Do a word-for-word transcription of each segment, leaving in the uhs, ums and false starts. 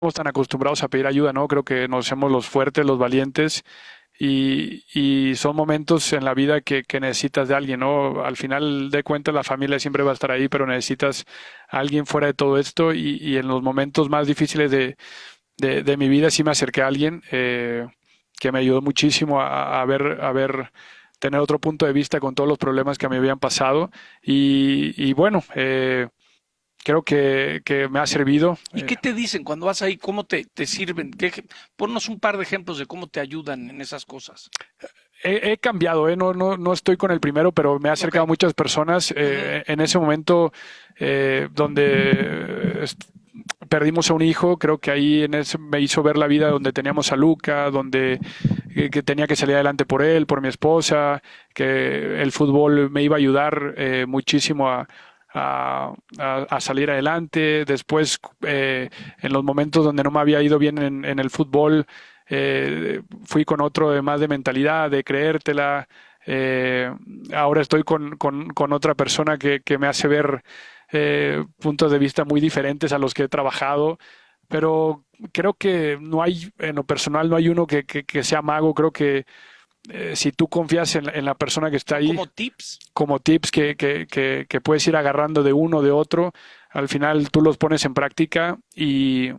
estamos tan acostumbrados a pedir ayuda, ¿no? Creo que nos hacemos los fuertes, los valientes y, y son momentos en la vida que, que necesitas de alguien, ¿no? Al final de cuentas la familia siempre va a estar ahí, pero necesitas a alguien fuera de todo esto y, y en los momentos más difíciles de, de, de mi vida sí me acerqué a alguien eh, que me ayudó muchísimo a, a ver, a ver, tener otro punto de vista con todos los problemas que me habían pasado y, y bueno, eh, creo que, que me ha servido. ¿Y eh, qué te dicen cuando vas ahí? ¿Cómo te, te sirven? ¿Qué, ej- ponnos un par de ejemplos de cómo te ayudan en esas cosas. He, he cambiado, ¿eh? No, no, no estoy con el primero, pero me ha Ok. acercado a muchas personas. Ujú. Eh, en ese momento eh, donde est- perdimos a un hijo, creo que ahí en ese me hizo ver la vida donde teníamos a Luca, donde eh, que tenía que salir adelante por él, por mi esposa, que el fútbol me iba a ayudar eh, muchísimo a, a, a- a salir adelante. Después, eh, en los momentos donde no me había ido bien en, en el fútbol, eh, fui con otro de más de mentalidad, de creértela. Eh, ahora estoy con, con, con otra persona que, que me hace ver eh, puntos de vista muy diferentes a los que he trabajado, pero creo que no hay, en lo personal, no hay uno que, que, que sea mago. Creo que eh, si tú confías en, en, la persona que está Son ahí, como tips. como tips que, que, que, que puedes ir agarrando de uno, de otro, al final tú los pones en práctica y,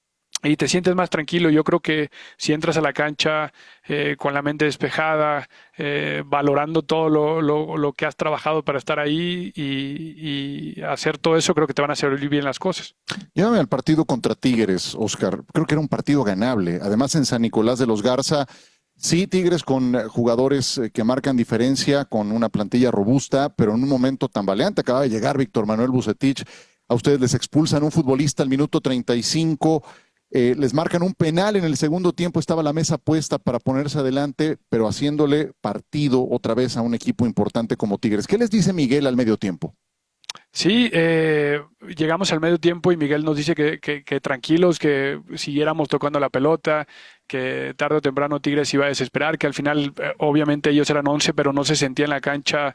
y te sientes más tranquilo. Yo creo que si entras a la cancha eh, con la mente despejada, eh, valorando todo lo, lo, lo, que has trabajado para estar ahí y, y, hacer todo eso, creo que te van a servir bien las cosas. Llévame al partido contra Tigres, Oscar. Creo que era un partido ganable. Además, en San Nicolás de los Garza, sí, Tigres con eh, jugadores eh, que marcan diferencia, con una plantilla robusta, pero en un momento tambaleante. Acaba de llegar Víctor Manuel Bucetich. A ustedes les expulsan un futbolista al minuto treinta y cinco. Eh, les marcan un penal en el segundo tiempo. Estaba la mesa puesta para ponerse adelante, pero haciéndole partido otra vez a un equipo importante como Tigres. ¿Qué les dice Miguel al medio tiempo? Sí, eh, llegamos al medio tiempo y Miguel nos dice que, que, que tranquilos, que siguiéramos tocando la pelota, que tarde o temprano Tigres iba a desesperar, que al final eh, obviamente ellos eran once, pero no se sentía en la cancha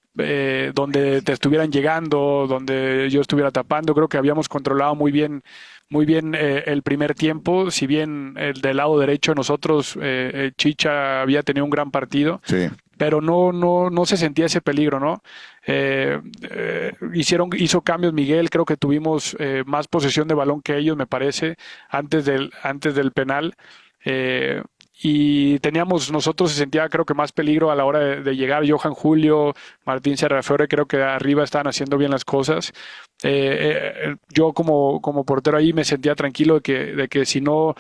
eh, donde te estuvieran llegando, donde yo estuviera tapando. Creo que habíamos controlado muy bien, muy bien eh, el primer tiempo. Si bien el del lado derecho nosotros, eh, eh, Chicha había tenido un gran partido, Sí. pero no, no, no se sentía ese peligro, ¿no? Eh, eh, hicieron, hizo cambios Miguel, creo que tuvimos eh, más posesión de balón que ellos, me parece, antes del, antes del penal. Eh, y teníamos, nosotros se sentía creo que más peligro a la hora de, de llegar. Johan Julio, Martín Serrafiore, creo que arriba estaban haciendo bien las cosas. Eh, eh, yo como, como portero ahí me sentía tranquilo de que, de que si no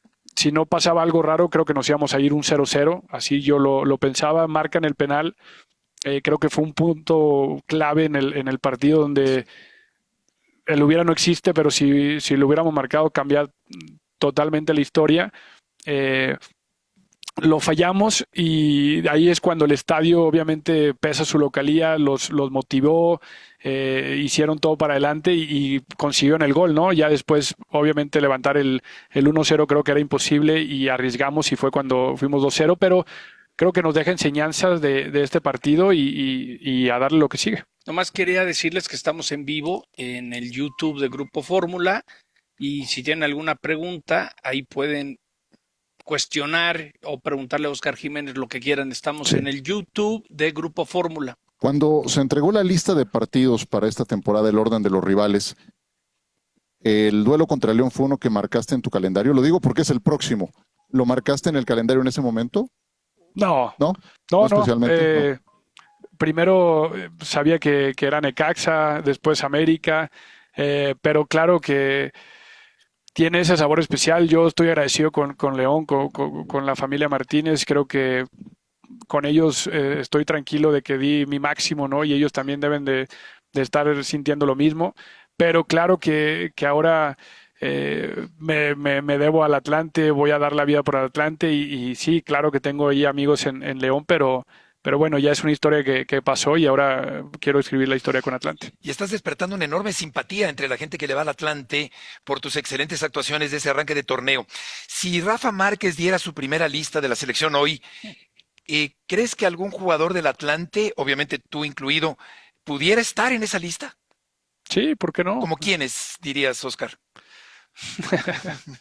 si no pasaba algo raro, creo que nos íbamos a ir un cero cero, así yo lo, lo pensaba. Marcan el penal, eh, creo que fue un punto clave en el, en el partido donde el hubiera no existe, pero si, si lo hubiéramos marcado cambia totalmente la historia. Eh, lo fallamos y ahí es cuando el estadio obviamente pesa su localía, los, los motivó, eh, hicieron todo para adelante y, y consiguieron el gol, ¿no? Ya después obviamente levantar el, el uno cero creo que era imposible y arriesgamos y fue cuando fuimos dos cero, pero creo que nos deja enseñanzas de, de este partido y, y, y a darle lo que sigue. Nomás quería decirles que estamos en vivo en el YouTube de Grupo Fórmula y si tienen alguna pregunta, ahí pueden cuestionar o preguntarle a Oscar Jiménez lo que quieran. Estamos Sí. en el YouTube de Grupo Fórmula. Cuando se entregó la lista de partidos para esta temporada, el orden de los rivales, el duelo contra León fue uno que marcaste en tu calendario. Lo digo porque es el próximo. ¿Lo marcaste en el calendario en ese momento? No, ¿No? ¿No no, no. especialmente? No. Eh, primero eh, sabía que, que era Necaxa, después América, eh, pero claro que tiene ese sabor especial. Yo estoy agradecido con, con León, con, con, con la familia Martínez. Creo que con ellos eh, estoy tranquilo de que di mi máximo, ¿no? Y ellos también deben de, de estar sintiendo lo mismo. Pero claro que, que ahora eh, me, me, me, debo al Atlante, voy a dar la vida por el Atlante y, y sí, claro que tengo ahí amigos en, en León, pero, pero bueno, ya es una historia que, que pasó y ahora quiero escribir la historia con Atlante. Y estás despertando una enorme simpatía entre la gente que le va al Atlante por tus excelentes actuaciones de ese arranque de torneo. Si Rafa Márquez diera su primera lista de la selección hoy, eh, ¿crees que algún jugador del Atlante, obviamente tú incluido, pudiera estar en esa lista? Sí, ¿por qué no? ¿Como quiénes, dirías, Oscar?